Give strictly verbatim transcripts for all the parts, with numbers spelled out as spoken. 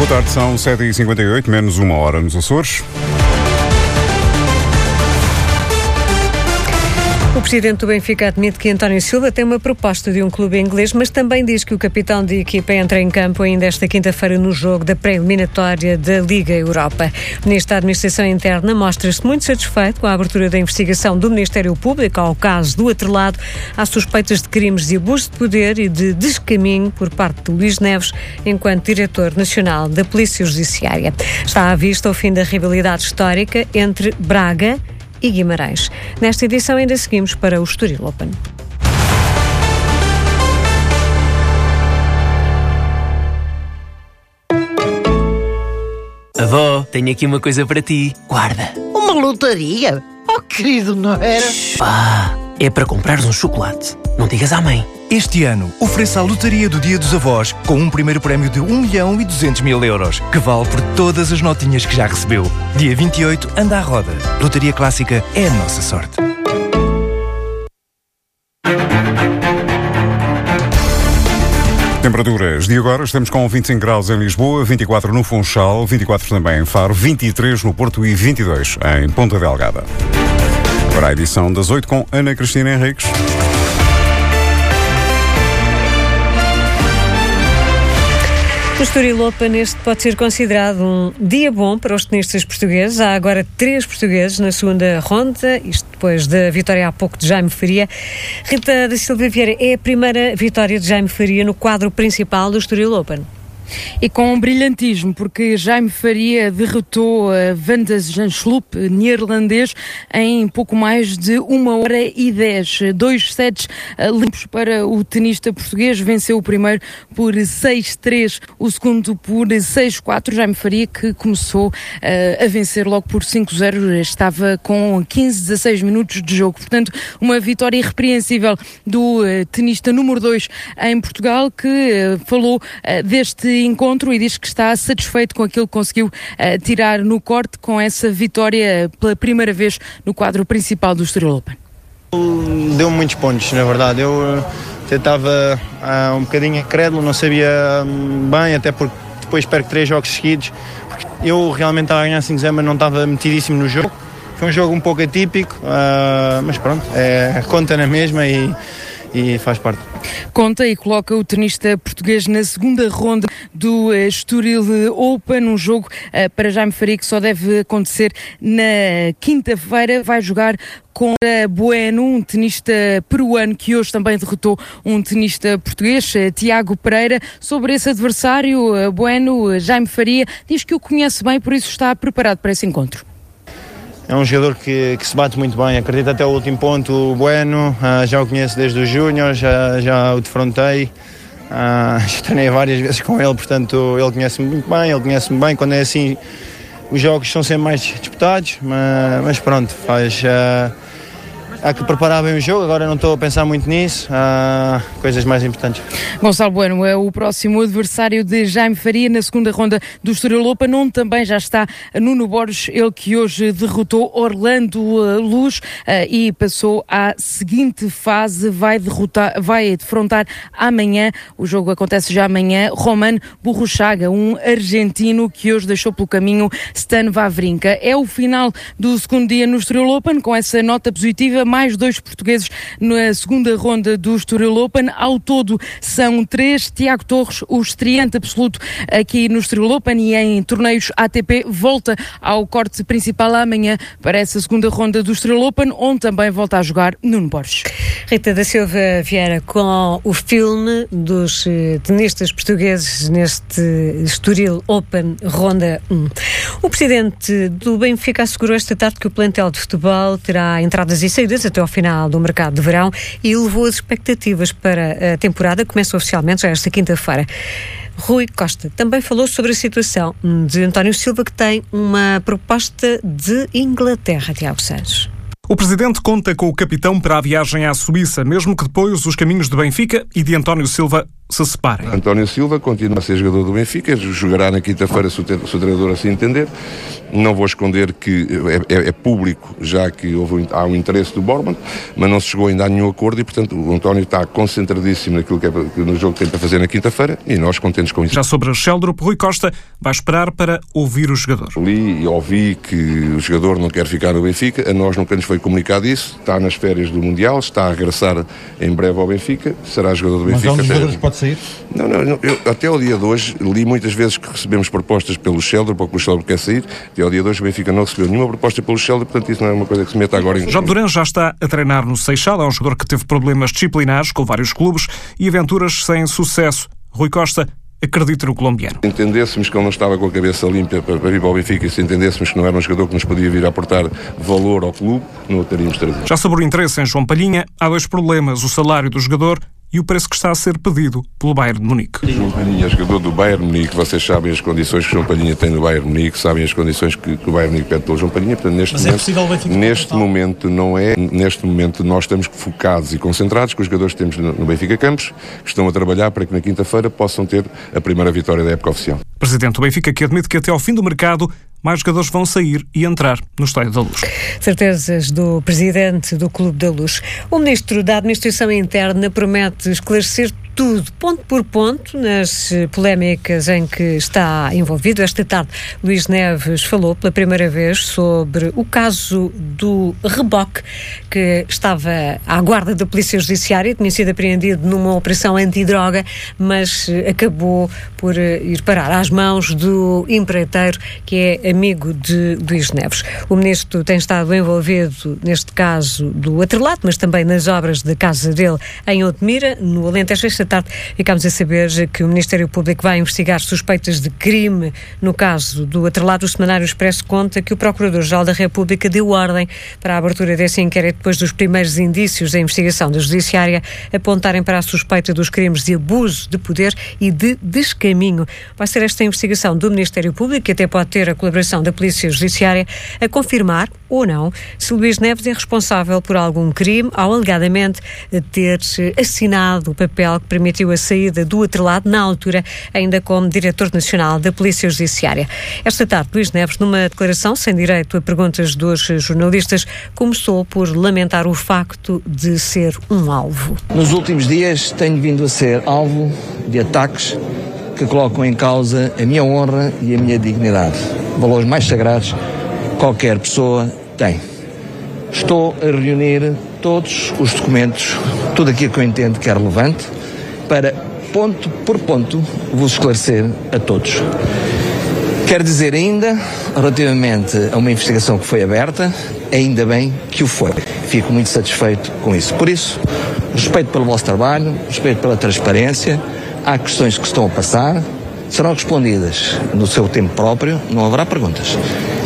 Boa tarde, são sete e cinquenta e oito, menos uma hora nos Açores. O presidente do Benfica admite que António Silva tem uma proposta de um clube inglês, mas também diz que o capitão de equipa entra em campo ainda esta quinta-feira no jogo da pré-eliminatória da Liga Europa. O Ministro da Administração Interna mostra-se muito satisfeito com a abertura da investigação do Ministério Público ao caso do atrelado às suspeitas de crimes de abuso de poder e de descaminho por parte de Luís Neves enquanto Diretor Nacional da Polícia Judiciária. Está à vista o fim da rivalidade histórica entre Braga e Guimarães. Nesta edição ainda seguimos para o Estoril Open. Avó, tenho aqui uma coisa para ti. Guarda. Uma lotaria? Oh, querido, não era? Ah, é para comprares um chocolate. Não digas à mãe. Este ano, ofereça a lotaria do Dia dos Avós com um primeiro prémio de um milhão e duzentos mil euros, que vale por todas as notinhas que já recebeu. Dia vinte e oito, anda à roda. Lotaria Clássica é a nossa sorte. Temperaturas de agora, estamos com vinte e cinco graus em Lisboa, vinte e quatro no Funchal, vinte e quatro também em Faro, vinte e três no Porto e vinte e dois em Ponta Delgada. Para a edição das oito com Ana Cristina Henriques. O Estoril Open, este pode ser considerado um dia bom para os tenistas portugueses. Há agora três portugueses na segunda ronda, isto depois da vitória há pouco de Jaime Faria. Rita da Silva Vieira, é a primeira vitória de Jaime Faria no quadro principal do Estoril Open. E com um brilhantismo, porque Jaime Faria derrotou Van de Zandsloop, neerlandês, em pouco mais de uma hora e dez. Dois sets limpos para o tenista português. Venceu o primeiro por seis três, o segundo por seis quatro. Jaime Faria, que começou uh, a vencer logo por cinco zero, estava com quinze, dezasseis minutos de jogo. Portanto, uma vitória irrepreensível do uh, tenista número dois em Portugal, que uh, falou uh, deste encontro e diz que está satisfeito com aquilo que conseguiu uh, tirar no corte com essa vitória pela primeira vez no quadro principal do Estoril Open. Deu muitos pontos, na verdade. Eu até estava uh, um bocadinho incrédulo, não sabia um, bem, até porque depois perco três jogos seguidos. Porque eu realmente estava a ganhar cinco zero, mas não estava metidíssimo no jogo. Foi um jogo um pouco atípico, uh, mas pronto, é, conta na mesma e e faz parte. Conta e coloca o tenista português na segunda ronda do Estoril Open, um jogo uh, para Jaime Faria que só deve acontecer na quinta-feira. Vai jogar contra Bueno, um tenista peruano que hoje também derrotou um tenista português, uh, Tiago Pereira. Sobre esse adversário, uh, Bueno, Jaime Faria diz que o conhece bem, por isso está preparado para esse encontro. É um jogador que, que se bate muito bem, acredito até o último ponto, o Bueno, uh, já o conheço desde o Júnior, já, já o defrontei, uh, já treinei várias vezes com ele, portanto ele conhece-me muito bem, ele conhece-me bem, quando é assim os jogos são sempre mais disputados, mas, mas pronto, faz, uh, há que preparar bem o jogo, agora não estou a pensar muito nisso, há coisas mais importantes. Gonçalo Bueno é o próximo adversário de Jaime Faria na segunda ronda do Estoril Open, onde também já está Nuno Borges, ele que hoje derrotou Orlando Luz uh, e passou à seguinte fase, vai derrotar, vai defrontar amanhã, o jogo acontece já amanhã, Roman Burruchaga, um argentino que hoje deixou pelo caminho Stan Wawrinka. É o final do segundo dia no Estoril Open, com essa nota positiva, mais dois portugueses na segunda ronda do Estoril Open. Ao todo são três. Tiago Torres, o estreante absoluto aqui no Estoril Open e em torneios A T P, volta ao corte principal amanhã para essa segunda ronda do Estoril Open, onde também volta a jogar Nuno Borges. Rita da Silva Vieira, com o filme dos tenistas portugueses neste Estoril Open Ronda um. O presidente do Benfica assegurou esta tarde que o plantel de futebol terá entradas e saídas até ao final do mercado de verão e elevou as expectativas para a temporada, que começa oficialmente já esta quinta-feira. Rui Costa também falou sobre a situação de António Silva, que tem uma proposta de Inglaterra. Tiago Santos. O presidente conta com o capitão para a viagem à Suíça, mesmo que depois os caminhos de Benfica e de António Silva se separem. António Silva continua a ser jogador do Benfica, jogará na quinta-feira se o, se o treinador assim entender. Não vou esconder que é, é, é público, já que houve, há um interesse do Bournemouth, mas não se chegou ainda a nenhum acordo e, portanto, o António está concentradíssimo naquilo que é no jogo que tem para fazer na quinta-feira e nós contentes com isso. Já sobre a Sheldrop, Rui Costa vai esperar para ouvir o jogador. Li e ouvi que o jogador não quer ficar no Benfica, a nós nunca nos foi comunicado isso, está nas férias do Mundial, está a regressar em breve ao Benfica, será jogador do Benfica. Mas é um dos jogadores que pode sair? Não, não, não eu, até ao dia de hoje, li muitas vezes que recebemos propostas pelo Sheldrop ou que o Sheldrop quer sair, até ao dia de hoje o Benfica não recebeu nenhuma proposta pelo Sheldrop, portanto isso não é uma coisa que se meta agora em... João Duran já está a treinar no Seixal, é um jogador que teve problemas disciplinares com vários clubes e aventuras sem sucesso. Rui Costa acredita no colombiano. Se entendêssemos que ele não estava com a cabeça limpa para, para ir para o Benfica e se entendêssemos que não era um jogador que nos podia vir a aportar valor ao clube, não o teríamos trazido. Já sobre o interesse em João Palhinha, há dois problemas, o salário do jogador e o preço que está a ser pedido pelo Bayern de Munique. João Palhinha é jogador do Bayern de Munique, vocês sabem as condições que João Palhinha tem no Bayern de Munique, sabem as condições que, que o Bayern de Munique pede pelo João Palhinha, portanto neste Mas momento, é possível o Benfica neste momento não é, neste momento nós estamos focados e concentrados com os jogadores que temos no, no Benfica Campos, que estão a trabalhar para que na quinta-feira possam ter a primeira vitória da época oficial. Presidente do Benfica que admite que até ao fim do mercado mais jogadores vão sair e entrar no Estádio da Luz. Certezas do presidente do Clube da Luz. O ministro da Administração Interna promete esclarecer tudo, ponto por ponto, nas polémicas em que está envolvido. Esta tarde, Luís Neves falou pela primeira vez sobre o caso do reboque que estava à guarda da Polícia Judiciária, tinha sido apreendido numa operação antidroga, mas acabou por ir parar às mãos do empreiteiro, que é amigo de Luís Neves. O ministro tem estado envolvido neste caso do atrelato, mas também nas obras da casa dele em Odmira, no Alentejo. Esta tarde ficámos a saber que o Ministério Público vai investigar suspeitas de crime no caso do atrelato. O Semanário Expresso conta que o Procurador-Geral da República deu ordem para a abertura desse inquérito depois dos primeiros indícios da investigação da Judiciária apontarem para a suspeita dos crimes de abuso de poder e de descaminho. Vai ser esta investigação do Ministério Público, que até pode ter a colaboração da Polícia Judiciária, a confirmar ou não se Luís Neves é responsável por algum crime ao alegadamente ter assinado o papel que permitiu a saída do atrelado, na altura ainda como Diretor Nacional da Polícia Judiciária. Esta tarde, Luís Neves, numa declaração sem direito a perguntas dos jornalistas, começou por lamentar o facto de ser um alvo. Nos últimos dias tenho vindo a ser alvo de ataques que colocam em causa a minha honra e a minha dignidade, valores mais sagrados que qualquer pessoa tem. Estou a reunir todos os documentos, tudo aquilo que eu entendo que é relevante, para, ponto por ponto, vos esclarecer a todos. Quero dizer ainda, relativamente a uma investigação que foi aberta, ainda bem que o foi. Fico muito satisfeito com isso. Por isso, respeito pelo vosso trabalho, respeito pela transparência. Há questões que estão a passar, serão respondidas no seu tempo próprio, não haverá perguntas.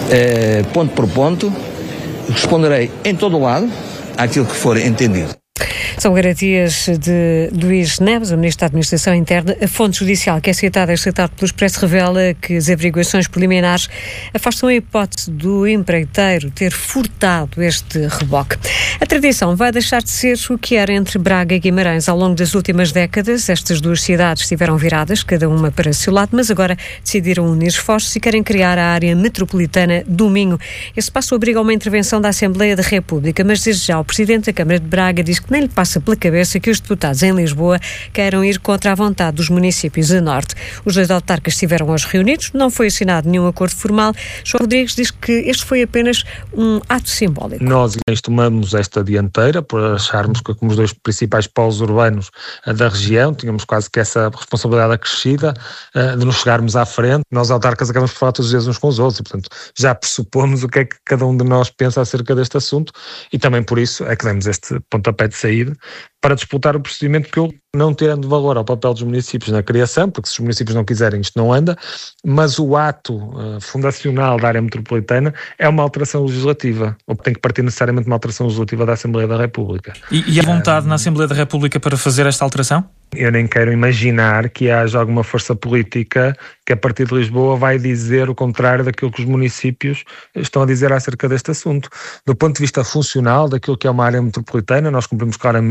Uh, ponto por ponto, responderei em todo o lado àquilo que for entendido. São garantias de Luís Neves, o Ministro da Administração Interna. A fonte judicial que é citada esta tarde pelo Expresso revela que as averiguações preliminares afastam a hipótese do empreiteiro ter furtado este reboque. A tradição vai deixar de ser o que era entre Braga e Guimarães. Ao longo das últimas décadas, estas duas cidades estiveram viradas, cada uma para o seu lado, mas agora decidiram unir esforços e querem criar a área metropolitana do Minho. Esse passo obriga a uma intervenção da Assembleia da República, mas desde já o Presidente da Câmara de Braga diz que nem lhe passa pela cabeça que os deputados em Lisboa queiram ir contra a vontade dos municípios a norte. Os dois autarcas estiveram hoje reunidos, não foi assinado nenhum acordo formal. João Rodrigues diz que este foi apenas um ato simbólico. Nós tomamos esta dianteira por acharmos que, como os dois principais polos urbanos da região, tínhamos quase que essa responsabilidade acrescida de nos chegarmos à frente. Nós autarcas acabamos por falar todos os dias uns com os outros e, portanto, já pressupomos o que é que cada um de nós pensa acerca deste assunto e também por isso é que demos este pontapé de saída para disputar o procedimento que eu, não tendo valor ao papel dos municípios na criação, porque se os municípios não quiserem isto não anda, mas o ato uh, fundacional da área metropolitana é uma alteração legislativa, ou tem que partir necessariamente de uma alteração legislativa da Assembleia da República. E, e há vontade uh, na Assembleia da República para fazer esta alteração? Eu nem quero imaginar que haja alguma força política que a partir de Lisboa vai dizer o contrário daquilo que os municípios estão a dizer acerca deste assunto. Do ponto de vista funcional, daquilo que é uma área metropolitana, nós cumprimos claramente todos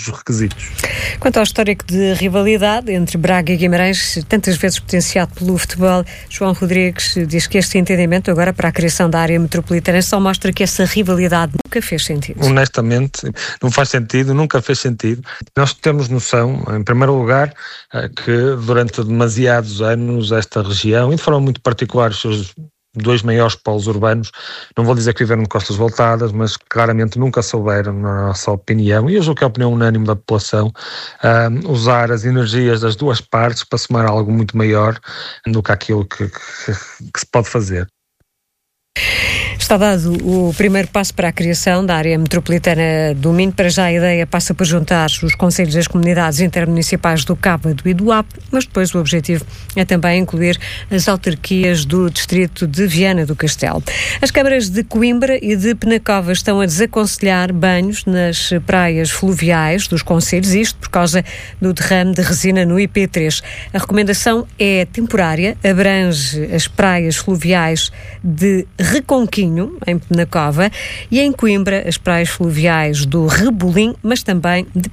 os requisitos. Quanto ao histórico de rivalidade entre Braga e Guimarães, tantas vezes potenciado pelo futebol, João Rodrigues diz que este entendimento agora para a criação da área metropolitana só mostra que essa rivalidade nunca fez sentido. Honestamente, não faz sentido, nunca fez sentido. Nós temos noção, em primeiro lugar, que durante demasiados anos esta região, e de forma muito particular os seus dois maiores polos urbanos, não vou dizer que viveram de costas voltadas, mas claramente nunca souberam, na nossa opinião, e eu julgo que é a opinião unânime da população, uh, usar as energias das duas partes para somar algo muito maior do que aquilo que, que, que se pode fazer. Está dado o primeiro passo para a criação da área metropolitana do Minho. Para já a ideia passa por juntar os concelhos das comunidades intermunicipais do Cábado e do Apo, mas depois o objetivo é também incluir as autarquias do distrito de Viana do Castelo. As câmaras de Coimbra e de Penacova estão a desaconselhar banhos nas praias fluviais dos concelhos, isto por causa do derrame de resina no I P três. A recomendação é temporária, abrange as praias fluviais de Reconquinho, em Penacova, e em Coimbra as praias fluviais do Rebolim, mas também de